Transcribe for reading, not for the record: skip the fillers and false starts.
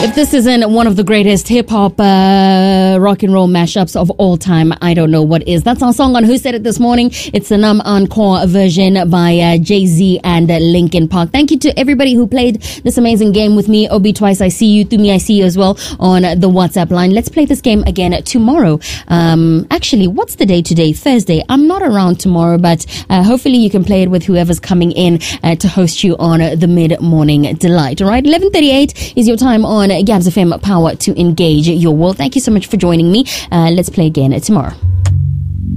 If this isn't one of the greatest hip-hop rock and roll mashups of all time, I don't know what is. That's our song on Who Said It this morning. It's the Numb Encore version by Jay-Z and Linkin Park. Thank you to everybody who played this amazing game with me. Obi Twice, I see you. Thumi, I see you as well on the WhatsApp line. Let's play this game again tomorrow. Actually, what's the day today? Thursday. I'm not around tomorrow, but hopefully you can play it with whoever's coming in to host you on the Mid-Morning Delight. All right, 11:38 is your time on Gabs FM Power to Engage Your World. Thank you so much for joining me. Let's play again tomorrow.